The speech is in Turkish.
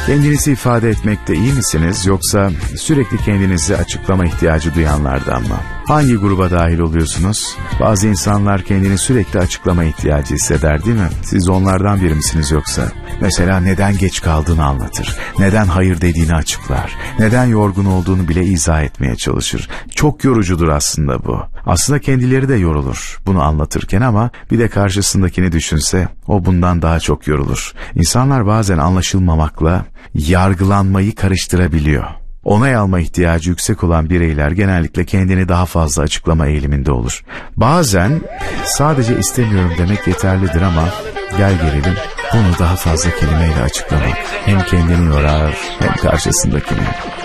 Kendinizi ifade etmekte iyi misiniz, yoksa sürekli kendinizi açıklama ihtiyacı duyanlardan mı? Hangi gruba dahil oluyorsunuz? Bazı insanlar kendini sürekli açıklama ihtiyacı hisseder, değil mi? Siz onlardan biri misiniz yoksa? Mesela neden geç kaldığını anlatır, neden hayır dediğini açıklar, neden yorgun olduğunu bile izah etmeye çalışır. Çok yorucudur aslında bu. Aslında kendileri de yorulur bunu anlatırken, ama bir de karşısındakini düşünse o bundan daha çok yorulur. İnsanlar bazen anlaşılmamakla yargılanmayı karıştırabiliyor. Onay alma ihtiyacı yüksek olan bireyler genellikle kendini daha fazla açıklama eğiliminde olur. Bazen sadece istemiyorum demek yeterlidir, ama gel gelelim bunu daha fazla kelimeyle açıklamak hem kendini yorar hem karşısındakini.